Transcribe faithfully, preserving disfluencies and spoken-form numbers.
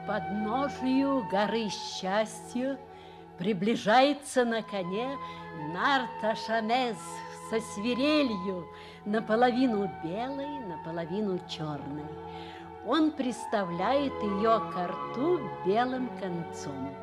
подножию горы счастья приближается на коне Нарт-а-Шамез со свирелью, наполовину белой, наполовину черной. Он приставляет ее ко рту белым концом.